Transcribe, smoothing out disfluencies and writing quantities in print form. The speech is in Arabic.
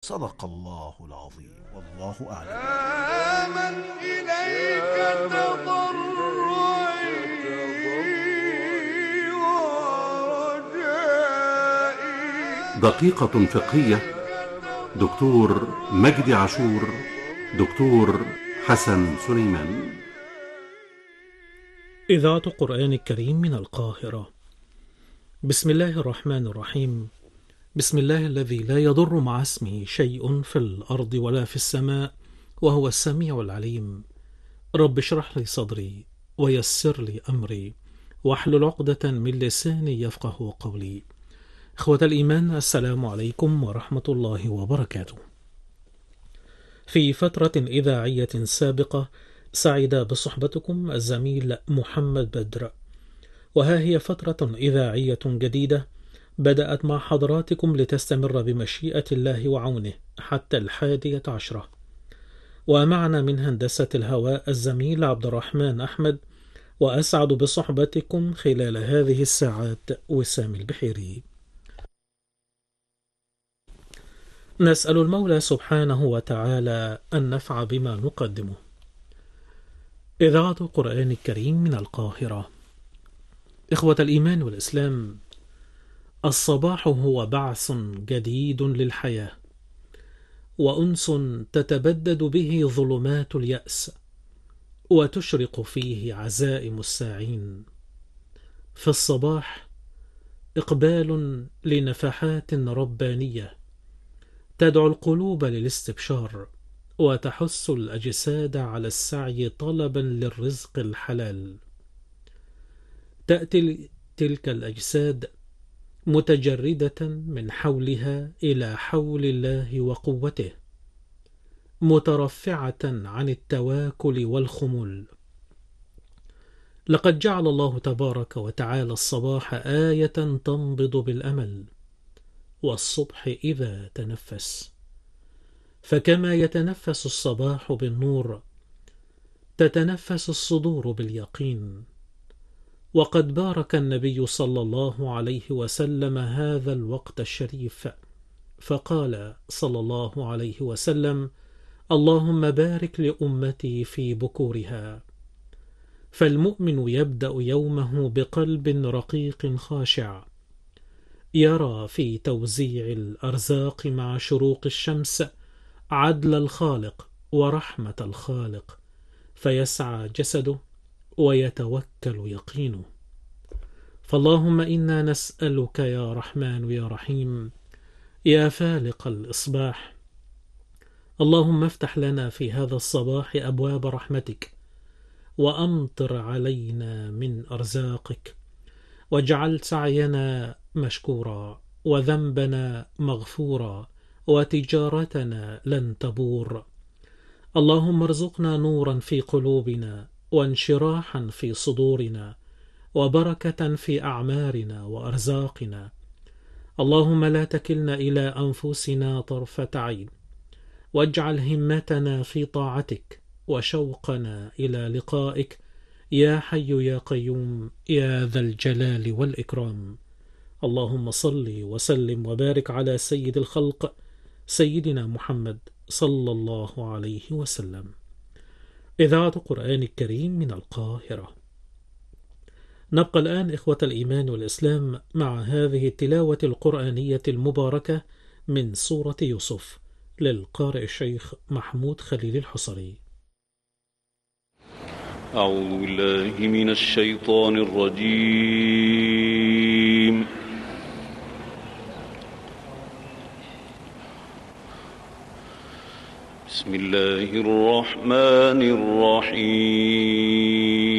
صدق الله العظيم، والله أعلم. يا من إليك تضرعي ورجائي، دقيقة فقهية. دكتور مجدي عاشور، دكتور حسن سليمان. إذاعة القرآن الكريم من القاهرة. بسم الله الرحمن الرحيم. بسم الله الذي لا يضر مع اسمه شيء في الأرض ولا في السماء، وهو السميع العليم. رب اشرح لي صدري ويسر لي أمري واحلل عقدة من لساني يفقه قولي. إخوة الإيمان، السلام عليكم ورحمة الله وبركاته. في فترة إذاعية سابقة سعد بصحبتكم الزميل محمد بدر، وها هي فترة إذاعية جديدة بدأت مع حضراتكم لتستمر بمشيئة الله وعونه حتى 11، ومعنا من هندسة الهواء الزميل عبد الرحمن أحمد، وأسعد بصحبتكم خلال هذه الساعات وسام البحيري. نسأل المولى سبحانه وتعالى أن نفع بما نقدمه. إذاعة القرآن الكريم من القاهرة. إخوة الإيمان والإسلام، الصباح هو بعث جديد للحياة، وأنس تتبدد به ظلمات اليأس، وتشرق فيه عزائم الساعين. في الصباح إقبال لنفحات ربانية تدعو القلوب للاستبشار، وتحث الأجساد على السعي طلبا للرزق الحلال. تأتي تلك الأجساد متجردة من حولها إلى حول الله وقوته، مترفعة عن التواكل والخمول. لقد جعل الله تبارك وتعالى الصباح آية تنبض بالأمل، والصبح إذا تنفس. فكما يتنفس الصباح بالنور، تتنفس الصدور باليقين. وقد بارك النبي صلى الله عليه وسلم هذا الوقت الشريف، فقال صلى الله عليه وسلم: اللهم بارك لأمتي في بكورها. فالمؤمن يبدأ يومه بقلب رقيق خاشع، يرى في توزيع الأرزاق مع شروق الشمس عدل الخالق ورحمة الخالق، فيسعى جسده ويتوكل يقينه. فاللهم إنا نسألك يا رحمن يا رحيم يا فالق الإصباح، اللهم افتح لنا في هذا الصباح أبواب رحمتك، وأمطر علينا من أرزاقك، واجعل سعينا مشكورا، وذنبنا مغفورا، وتجارتنا لن تبور. اللهم ارزقنا نورا في قلوبنا، وانشراحا في صدورنا، وبركة في أعمارنا وأرزاقنا. اللهم لا تكلنا إلى أنفسنا طرفة عين، واجعل همتنا في طاعتك وشوقنا إلى لقائك، يا حي يا قيوم يا ذا الجلال والإكرام. اللهم صل وسلم وبارك على سيد الخلق سيدنا محمد صلى الله عليه وسلم. إذاعة القرآن الكريم من القاهرة. نبقى الآن إخوة الإيمان والإسلام مع هذه التلاوة القرآنية المباركة من سورة يوسف للقارئ الشيخ محمود خليل الحصري. أعوذ بالله من الشيطان الرجيم. بسم الله الرحمن الرحيم.